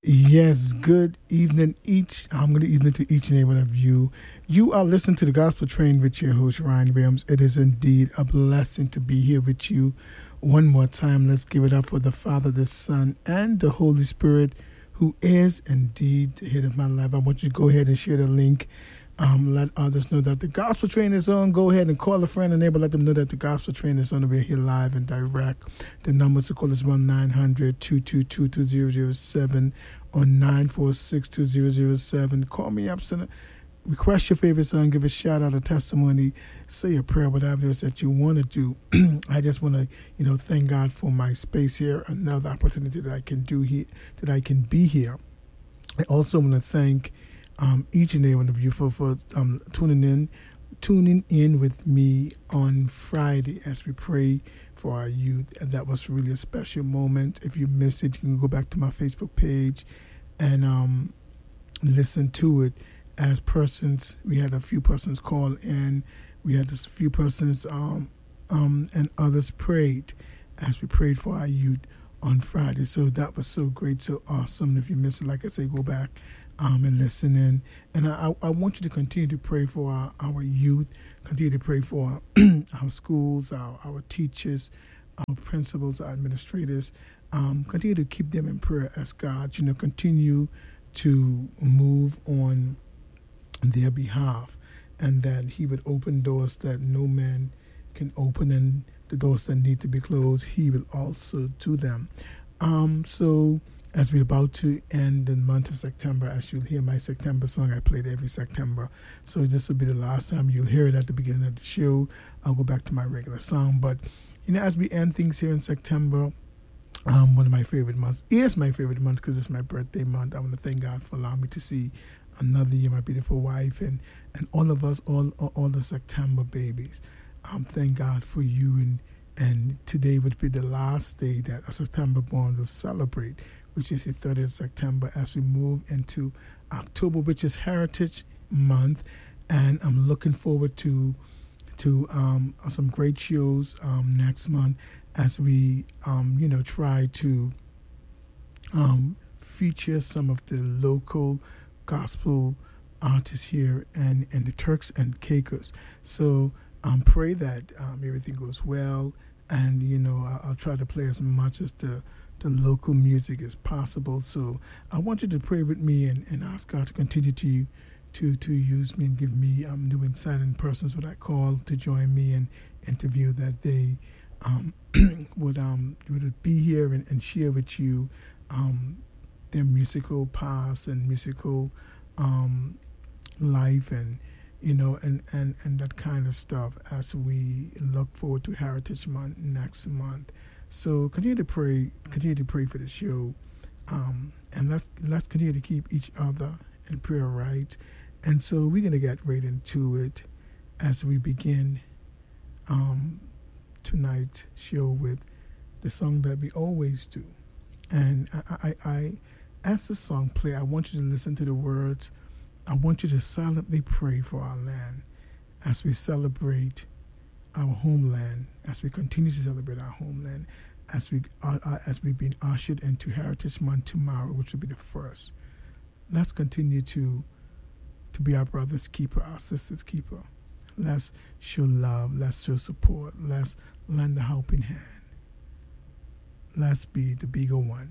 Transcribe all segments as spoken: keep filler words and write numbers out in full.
Yes, good evening each. I'm good evening to each and every one of you. You are listening to the Gospel Train with your host, Ryan Williams. It is indeed a blessing to be here with you one more time. Let's give it up for the Father, the Son, and the Holy Spirit, who is indeed the head of my life. I want you to go ahead and share the link. Um, let others know that the Gospel Train is on. Go ahead and call a friend and neighbor. Let them know that the Gospel Train is on. We're here live and direct. The numbers to call is one nine hundred two two two two zero zero seven or nine four six two zero zero seven. Call me up. Send a, request your favorite song. Give a shout out, a testimony. Say a prayer, whatever it is that you want to do. I just want to, you know, thank God for my space here. Another opportunity that I can do here, that I can be here. I also want to thank Um, each and every one of you for, for um, tuning in, tuning in with me on Friday as we pray for our youth. And that was really a special moment. If you missed it, you can go back to my Facebook page and um, listen to it. As persons, we had a few persons call in. We had a few persons um, um, and others prayed as we prayed for our youth on Friday. So that was so great, so awesome. If you missed it, like I say, go back Um, and listen in. And I, I want you to continue to pray for our, our youth, continue to pray for our schools, our, our teachers, our principals, our administrators. Um, continue to keep them in prayer as God, you know, continue to move on their behalf, and that He would open doors that no man can open, and the doors that need to be closed, He will also do them. Um, so as we're about to end the month of September, as you'll hear my September song, I play it every September. So this will be the last time you'll hear it at the beginning of the show. I'll go back to my regular song. But, you know, as we end things here in September, um, one of my favorite months is my favorite month because it's my birthday month. I want to thank God for allowing me to see another year, my beautiful wife, and, and all of us, all all the September babies. Um, thank God for you. And, and today would be the last day that a September born will celebrate, which is the thirtieth of September, as we move into October, which is Heritage Month. And I'm looking forward to to um, some great shows um, next month as we, um, you know, try to um, feature some of the local gospel artists here and, and the Turks and Caicos. So um, pray that um, everything goes well. And, you know, I'll, I'll try to play as much as the the local music as possible. So I want you to pray with me and, and ask God to continue to to to use me and give me um, new insight and persons what I call to join me and interview, that they um, would um would be here and, and share with you um, their musical past and musical um, life, and you know and, and, and that kind of stuff as we look forward to Heritage Month next month. So continue to pray, continue to pray for the show, um, and let's let's continue to keep each other in prayer, right? And so we're gonna get right into it as we begin um, tonight's show with the song that we always do. And I, I, I, as the song play, I want you to listen to the words. I want you to silently pray for our land as we celebrate our homeland, as we continue to celebrate our homeland, as we are, uh, as we've been ushered into Heritage Month tomorrow, which will be the first. Let's continue to to be our brother's keeper, our sister's keeper. Let's show love. Let's show support. Let's lend a helping hand. Let's be the bigger one,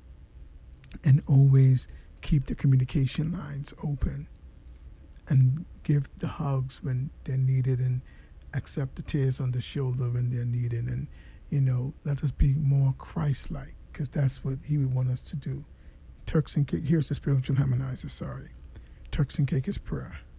and always keep the communication lines open, and give the hugs when they're needed, and accept the tears on the shoulder when they're needed. And, you know, let us be more Christ-like, because that's what He would want us to do. Turks and Caicos, here's the spiritual harmonizer, sorry. Turks and Caicos prayer.